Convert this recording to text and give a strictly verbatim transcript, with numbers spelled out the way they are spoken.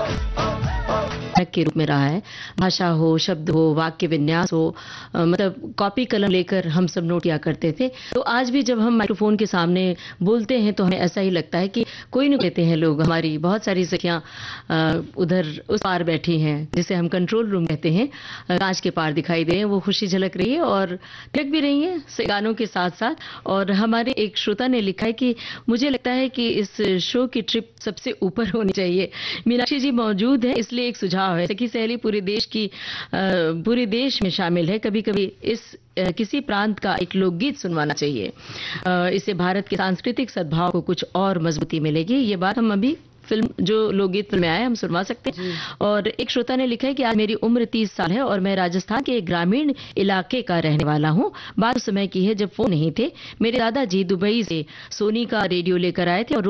के रूप में रहा है। भाषा हो, शब्द हो, वाक्य विन्यास हो, अ, मतलब कॉपी कलम लेकर हम सब नोट किया करते थे। तो आज भी जब हम माइक्रोफोन के सामने बोलते हैं तो हमें ऐसा ही लगता है कि कोई नहीं कहते हैं लोग। हमारी बहुत सारी सखियां अ, उधर उस पार बैठी हैं, जिसे हम कंट्रोल रूम कहते हैं, अ, कांच के पार दिखाई दे रहे हैं। वो खुशी झलक रही है और थिरक भी रही है से गानों के साथ साथ। और हमारे एक श्रोता ने लिखा है कि मुझे लगता है कि इस शो की ट्रिप सबसे ऊपर होनी चाहिए। मीनाक्षी जी मौजूद है, इसलिए एक सुझाव है। सखी सहेली पूरे देश की अ, पूरे देश में शामिल है। कभी कभी इस अ, किसी प्रांत का एक लोकगीत सुनवाना चाहिए। अ, इससे भारत के सांस्कृतिक सद्भाव को कुछ और मजबूती मिलेगी। ये बात हम अभी फिल्म जो लोकगीत फिल्म में आया हम सुनवा सकते हैं। और एक श्रोता ने लिखा है कि आज मेरी उम्र तीस साल है और मैं राजस्थान के एक ग्रामीण इलाके का रहने वाला हूँ। बात उस समय की है जब फोन नहीं थे। मेरे दादाजी दुबई से सोनी का रेडियो लेकर आए थे और